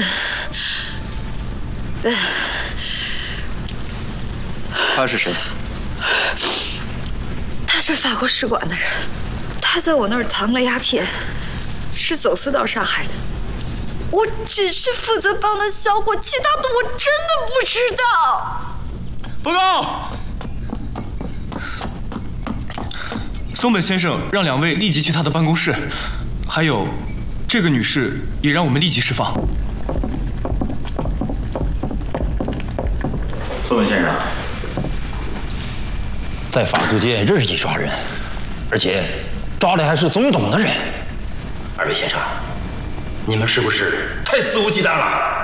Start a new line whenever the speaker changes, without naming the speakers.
他是谁？
他是法国使馆的人，他在我那儿藏了鸦片，是走私到上海的。我只是负责帮他销货，其他的我真的不知道。
报告，松本先生让2位立即去他的办公室，还有这个女士也让我们立即释放。
松本先生，
在法租界任意抓人，而且抓的还是总统的人。2位先生，你们是不是太肆无忌惮了？